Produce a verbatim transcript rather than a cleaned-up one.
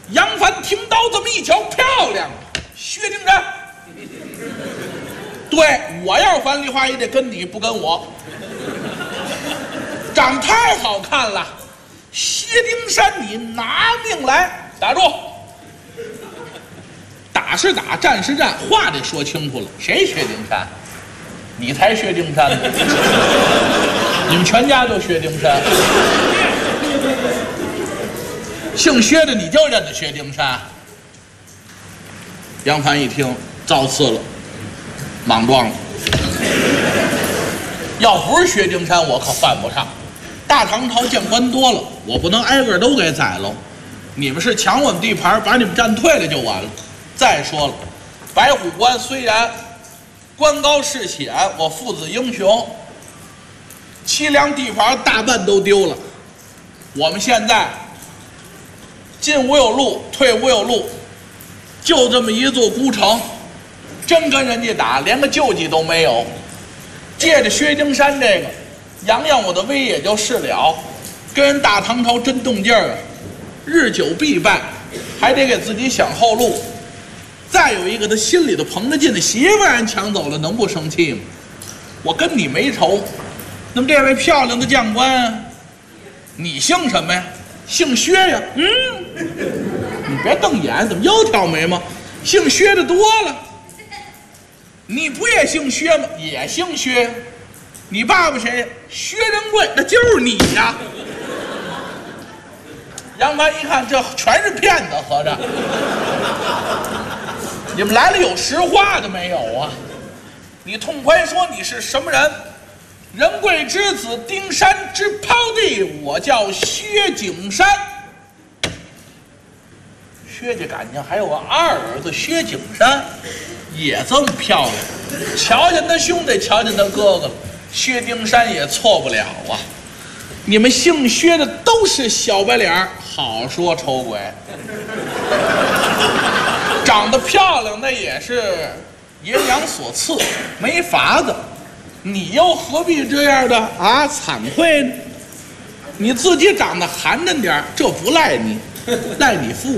杨帆听到这么一瞧，漂亮，薛丁山。对，我要樊梨花也得跟你，不跟我。长太好看了，薛丁山，你拿命来！打住！打是打，战是战，话得说清楚了。谁薛丁山？你才薛丁山呢！你们全家都薛丁山。姓薛的你就认得薛丁山？杨帆一听，造次了，莽撞了。要不是薛丁山，我可犯不上。大唐朝将官多了，我不能挨个都给宰喽。你们是抢我们地盘，把你们占退了就完了。再说了，白虎关虽然官高势显，我父子英雄，凄凉地盘大半都丢了。我们现在进无有路，退无有路，就这么一座孤城，真跟人家打，连个救济都没有。借着薛丁山这个，扬扬我的威也就是了。跟人大唐朝真动劲儿啊，日久必败，还得给自己想后路。再有一个，他心里头捧着劲的媳妇儿人抢走了，能不生气吗？我跟你没仇。那么这位漂亮的将官，你姓什么呀？姓薛呀。嗯，你别瞪眼，怎么又挑眉毛？姓薛的多了。你不也姓薛吗？也姓薛。你爸爸谁？薛仁贵，那就是你呀。杨帆一看，这全是骗子，合着。你们来了有实话的没有啊？你痛快说你是什么人？仁贵之子，丁山之胞弟，我叫薛景山。薛家感情还有个二儿子薛景山，也这么漂亮。瞧见他兄弟，瞧见他哥哥了，薛丁山也错不了啊。你们姓薛的都是小白脸儿，好说丑鬼。长得漂亮那也是爷娘所赐，没法子。你又何必这样的啊？惭愧呢？你自己长得寒碜点，这不赖你，赖你父